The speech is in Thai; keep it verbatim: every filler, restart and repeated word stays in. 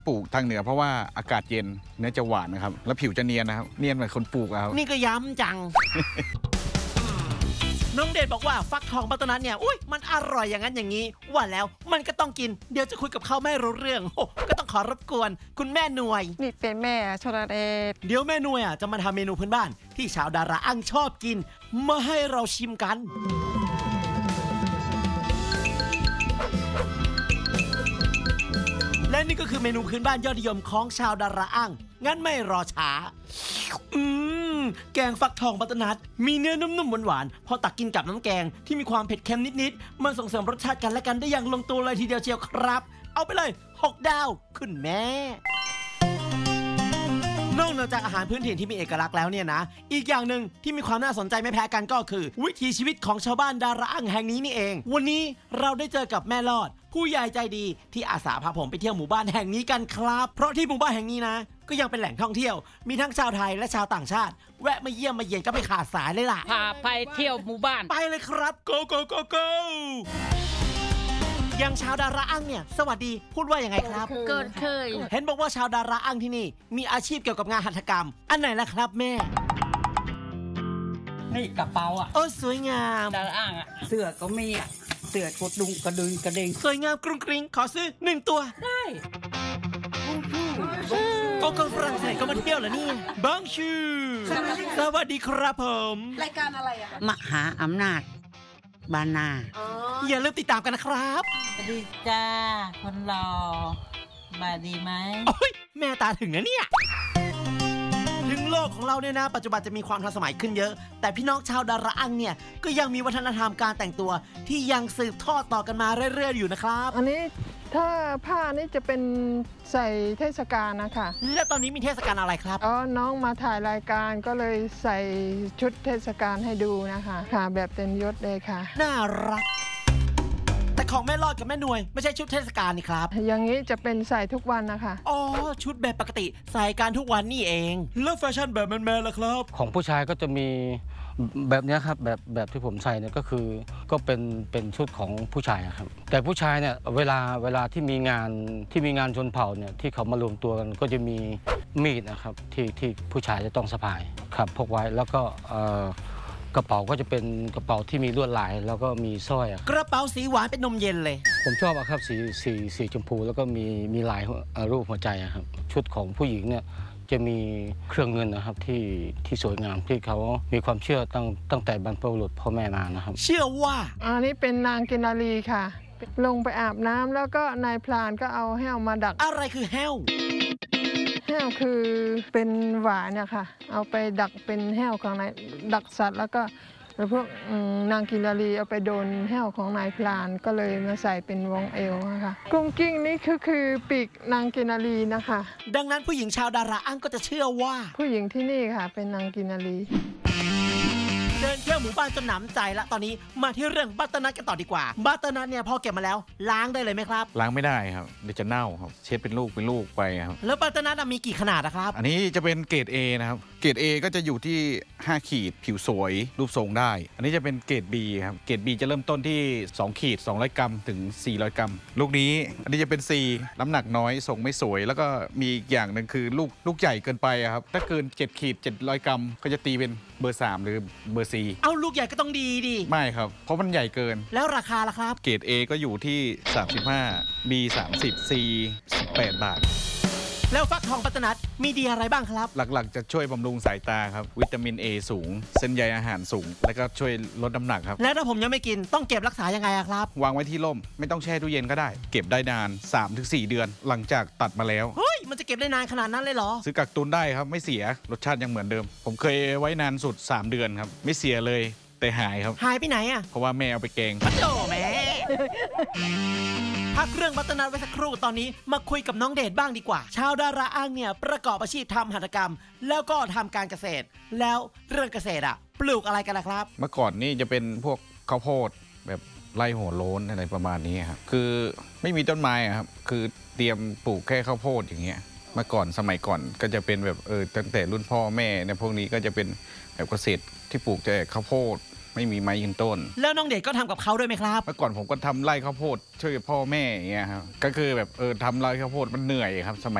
ปลูกทางเหนือเพราะว่าอากาศเย็นเนื้อจะหวานนะครับแล้วผิวจะเนียนนะครับเนียนเหมือนคนปลูกครับนี่ก็ย้ำจัง น้องเดชบอกว่าฟักทองบัตเตอร์นัทเนี่ยอุ้ยมันอร่อยอย่างนั้นอย่างนี้ว่าแล้วมันก็ต้องกินเดี๋ยวจะคุยกับเขาไม่รู้เรื่องโอ้ก็ต้องขอรบกวนคุณแม่หน่วยนี่เป็นแม่ชลเดชเดี๋ยวแม่หน่วยอ่ะจะมาทำเมนูพื้นบ้านที่ชาวดาราอั้งชอบกินมาให้เราชิมกันและนี่ก็คือเมนูพื้นบ้านยอดนิยมของชาวดาราอั้งงั้นไม่รอช้าอืมแกงฟักทองบัตเตอร์นัทมีเนื้อนุ่มๆหวานๆพอตักกินกับน้ำแกงที่มีความเผ็ดเค็มนิดๆมันส่งเสริมรสชาติกันและกันได้อย่างลงตัวเลยทีเดียวเชียวครับเอาไปเลยหกดาวคุณแม่นอกจากอาหารพื้นถิ่นที่มีเอกลักษณ์แล้วเนี่ยนะอีกอย่างหนึ่งที่มีความน่าสนใจไม่แพ้กันก็คือวิถีชีวิตของชาวบ้านดาราอั้งแห่งนี้นี่เองวันนี้เราได้เจอกับแม่ลอดผู้ใหญ่ใจดีที่อาสาพาผมไปเที่ยวหมู่บ้านแห่งนี้กันครับเพราะที่หมู่บ้านแห่งนี้นะก็ยังเป็นแหล่งท่องเที่ยวมีทั้งชาวไทยและชาวต่างชาติแวะมาเยี่ยมมาเยียนก็ไม่ขาดสายเลยล่ะพาไปเที่ยวหมู่บ้านไปเลยครับ go go go go อย่างชาวดาราอั้งเนี่ยสวัสดีพูดว่ายังไงครับเกิดเคยเห็นบอกว่าชาวดาราอั้งที่นี่มีอาชีพเกี่ยวกับงานหัตถกรรมอันไหนล่ะครับแม่นี่กระเป๋าอ่ะโอ้สวยงามดาราอั้งอ่ะเสื้อก็มีอ่ะเสื้อกดดุงกระดุงกระเด้งสวยงามกรุงกริงขอซื้อหนึ่งตัวได้โอ้คนฝรั่งเศสก็มาเที่ยวเหรอเนี่ยบังชูสวัสดีครับผมรายการอะไรอะมหาอำนาจบานาอย่าลืมติดตามกันนะครับสวัสดีจ้าคนรอบายดีไหมโอ้ยแม่ตาถึงนะเนี่ยถึงโลกของเราเนี่ยนะปัจจุบันจะมีความทันสมัยขึ้นเยอะแต่พี่น้องชาวดาราอั้งเนี่ยก็ยังมีวัฒนธรรมการแต่งตัวที่ยังสืบทอดต่อกันมาเรื่อยๆอยู่นะครับอันนี้ถ้าผ้านี่จะเป็นใส่เทศกาลนะคะแล้วตอนนี้มีเทศกาลอะไรครับอ๋อน้องมาถ่ายรายการก็เลยใส่ชุดเทศกาลให้ดูนะคะค่ะแบบเต็มยศเลยค่ะน่ารักแต่ของแม่รอดกับแม่หน่วยไม่ใช่ชุดเทศกาลนี่ครับอย่างนี้จะเป็นใส่ทุกวันนะคะอ๋อชุดแบบปกติใส่การทุกวันนี่เองแล้วแฟชั่นแบบแมนๆล่ะครับของผู้ชายก็จะมีแบบนี้ครับแบบแบบที่ผมใส่เนี่ยก็คือก็เป็นเป็นชุดของผู้ชายครับแต่ผู้ชายเนี่ยเวลาเวลาที่มีงานที่มีงานชนเผ่าเนี่ยที่เขามารวมตัวกันก็จะมีมีดนะครับที่ที่ผู้ชายจะต้องสะพายครับพกไว้แล้วก็กระเป๋าก็จะเป็นกระเป๋าที่มีลวดลายแล้วก็มีสร้อยกระเป๋าสีหวานเป็นนมเย็นเลยผมชอบอะครับสีสีสีชมพูแล้วก็มีมีลายรูปหัวใจครับชุดของผู้หญิงเนี่ยจะมีเครื่องเงินนะครับที่ที่สวยงามที่เขามีความเชื่อตั้งตั้งแต่บรรพบุรุษพ่อแม่มานะครับเชื่อว่าอันนี้เป็นนางกินารีค่ะลงไปอาบน้ำแล้วก็นายพรานก็เอาแห้วมาดักอะไรคือแห้วแห้วคือเป็นหวานนะคะเอาไปดักเป็นแห้วของนายดักสัตว์แล้วก็แล้วพวกนางกินารีเอาไปโดนแห้วของนายพรานก็เลยมาใส่เป็นวงเอวนะคะกุ้งกิ้งนี่คือคือปีกนางกินารีนะคะดังนั้นผู้หญิงชาวดาราอั้งก็จะเชื่อว่าผู้หญิงที่นี่ค่ะเป็นนางกินารีเดินเที่ยวหมู่บ้านจนหนำใจละตอนนี้มาที่เรื่องบัตเตอร์นัทกันต่อดีกว่าบัตเตอร์นัทเนี่ยพอเก็บมาแล้วล้างได้เลยไหมครับล้างไม่ได้ครับเดี๋ยวจะเน่าครับเช็ดเป็นลูกเป็นลูกไปครับแล้วบัตเตอร์นัทมีกี่ขนาดนะครับอันนี้จะเป็นเกรด A นะครับเกรด A ก็จะอยู่ที่ห้าขีดผิวสวยรูปทรงได้อันนี้จะเป็นเกรด B ครับเกรด B จะเริ่มต้นที่สองขีดสองร้อยกรัมถึงสี่ร้อยกรัมลูกนี้อันนี้จะเป็น C น้ำหนักน้อยทรงไม่สวยแล้วก็มีอีกอย่างนึงคือลูกลูกใหญ่เกินไปครับถ้าเกินเจ็ดขีดเจ็ดร้อยกรัมก็จะตีเป็นเบอร์สามหรือเบอร์ C เอาลูกใหญ่ก็ต้องดีดิไม่ครับเพราะมันใหญ่เกินแล้วราคาล่ะครับเกรด A ก็อยู่ที่สามสิบห้า B สามสิบ C สิบแปดบาทแล้วฟักทองบัตเตอร์นัทมีดีอะไรบ้างครับหลักๆจะช่วยบำรุงสายตาครับวิตามิน A สูงเส้นใยอาหารสูงแล้วก็ช่วยลดน้ำหนักครับแล้วถ้าผมยังไม่กินต้องเก็บรักษายังไงครับวางไว้ที่ร่มไม่ต้องแช่ตู้เย็นก็ได้เก็บได้นาน สามถึงสี่ เดือนหลังจากตัดมาแล้วเฮ้ยมันจะเก็บได้นานขนาดนั้นเลยเหรอซื้อกักตุนได้ครับไม่เสียรสชาติยังเหมือนเดิมผมเคยไว้นานสุดสามเดือนครับไม่เสียเลยแต่หายครับหายไปไหนอ่ะเพราะว่าแม่เอาไปแกงโอ้แม่พักเรื่องบัตเตอร์นัทไว้สักครู่ตอนนี้มาคุยกับน้องเดชบ้างดีกว่าชาวดาราอั้งเนี่ยประกอบอาชีพทำหัตถกรรมแล้วก็ทำการเกษตรแล้วเรื่องเกษตรอ่ะปลูกอะไรกันล่ะครับเมื่อก่อนนี่จะเป็นพวกข้าวโพดแบบไร่หัวโล้นอะไรประมาณนี้ครับคือไม่มีต้นไม้ครับคือเตรียมปลูกแค่ข้าวโพดอย่างเงี้ยเมื่อก่อนสมัยก่อนก็จะเป็นแบบเออตั้งแต่รุ่นพ่อแม่เนี่ยพวกนี้ก็จะเป็นแบบเกษตรที่ปลูกแต่ข้าวโพดไม่มีไม้ยืนต้นแล้วน้องเดชก็ทำกับเขาด้วยไหมครับเมื่อก่อนผมก็ทำไร่ข้าวโพดช่วยพ่อแม่อย่างเงี้ยครับก็คือแบบเออทำไร่ข้าวโพดมันเหนื่อยครับสมัย